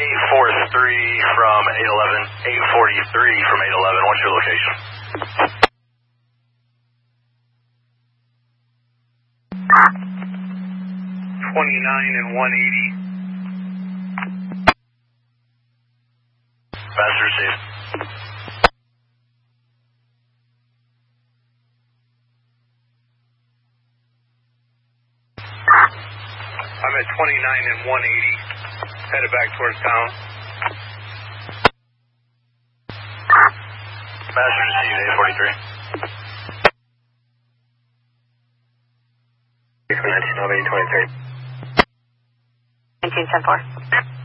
843 from 811. 843 from 811. What's your location? 29 and 180. Fast receive. I'm at 29 and 180. Headed back towards town. Fast receive, 843. 19, 23. 1974.